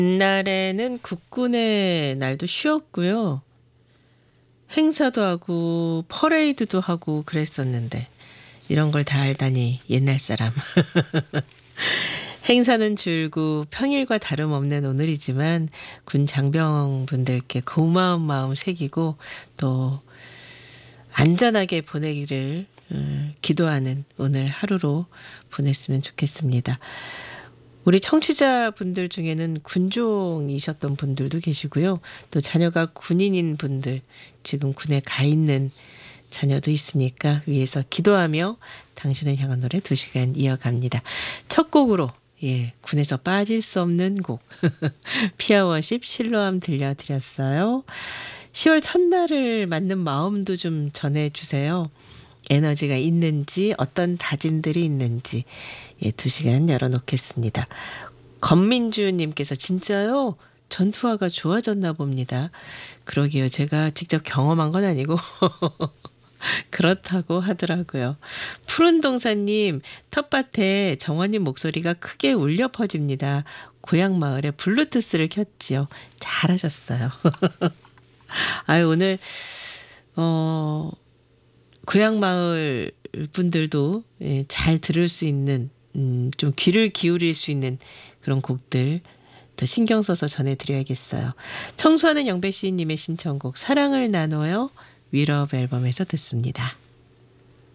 옛날에는 국군의 날도 쉬었고요. 행사도 하고 퍼레이드도 하고 그랬었는데 이런 걸 다 알다니 옛날 사람. 행사는 줄고 평일과 다름없는 오늘이지만 군 장병분들께 고마운 마음 새기고 또 안전하게 보내기를 기도하는 오늘 하루로 보냈으면 좋겠습니다. 우리 청취자분들 중에는 군종이셨던 분들도 계시고요. 또 자녀가 군인인 분들, 지금 군에 가 있는 자녀도 있으니까 위에서 기도하며 당신을 향한 노래 2시간 이어갑니다. 첫 곡으로 군에서 빠질 수 없는 곡 피아워십 실로암 들려드렸어요. 10월 첫날을 맞는 마음도 좀 전해주세요. 에너지가 있는지 어떤 다짐들이 있는지 2시간 열어놓겠습니다. 건민주님께서 진짜요? 전투화가 좋아졌나 봅니다. 그러게요. 제가 직접 경험한 건 아니고 그렇다고 하더라고요. 푸른동사님, 텃밭에 정원님 목소리가 크게 울려 퍼집니다. 고향 마을에 블루투스를 켰지요. 잘하셨어요. 아유, 오늘 고향 마을 분들도 잘 들을 수 있는 좀 귀를 기울일 수 있는 그런 곡들 더 신경 써서 전해드려야겠어요. 청소하는 영배씨님의 신청곡 사랑을 나눠요. 위럽 앨범에서 듣습니다.